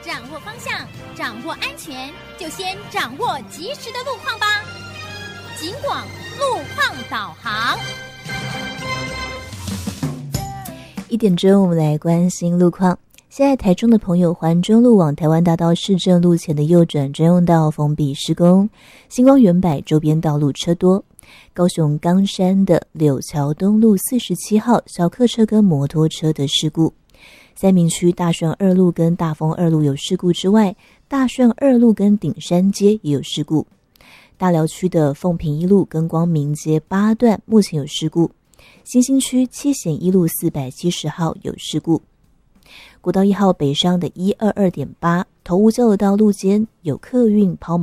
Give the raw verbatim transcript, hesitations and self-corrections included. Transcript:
掌握方向，掌握安全，就先掌握及时的路况吧。警广路况导航。 一点钟，我们来关心路况。现在台中的朋友，环中路往台湾大道市政路前的右转专用道封闭施工，星光远百周边道路车多。高雄冈山的柳桥东路四十七号小客车跟摩托车的事故。三民区大顺二路跟大丰二路有事故之外，大顺二路跟顶山街也有事故。大寮区的凤屏一路跟光明街八段目前有事故。新兴区七贤一路四百七十号有事故。国道一号北上的一二二点八头屋交流道路间有客运抛锚